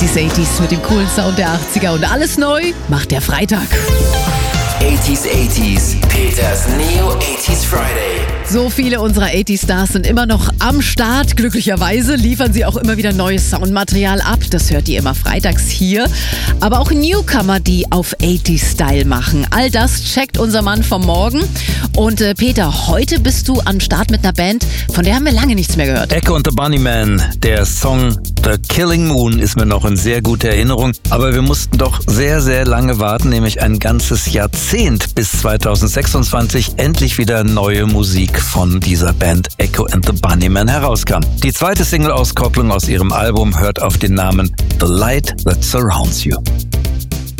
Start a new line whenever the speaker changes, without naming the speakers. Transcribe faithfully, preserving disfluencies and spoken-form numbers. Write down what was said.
achtziger achtziger mit dem coolen Sound der achtziger und alles neu macht der Freitag.
achtziger achtziger, Peters Neo achtziger Friday.
So viele unserer achtziger-Stars sind immer noch am Start. Glücklicherweise liefern sie auch immer wieder neues Soundmaterial ab. Das hört ihr immer freitags hier. Aber auch Newcomer, die auf achtziger-Style machen. All das checkt unser Mann vom Morgen. Und äh, Peter, heute bist du am Start mit einer Band, von der haben wir lange nichts mehr gehört.
Echo and the Bunnymen. Der Song The Killing Moon ist mir noch in sehr guter Erinnerung. Aber wir mussten doch sehr, sehr lange warten, nämlich ein ganzes Jahrzehnt bis zweitausendsechsundzwanzig endlich wieder neue Musik von dieser Band Echo and the Bunnymen herauskam. Die zweite Single-Auskopplung aus ihrem Album hört auf den Namen The Light That Surrounds You.